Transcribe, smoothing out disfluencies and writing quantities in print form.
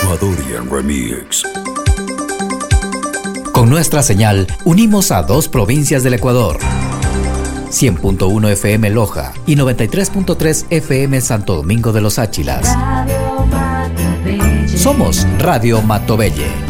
Ecuadorian Remix. Con nuestra señal, unimos a 2 provincias del Ecuador. 100.1 FM Loja y 93.3 FM Santo Domingo de los Áchilas. Somos Radio Matobelle.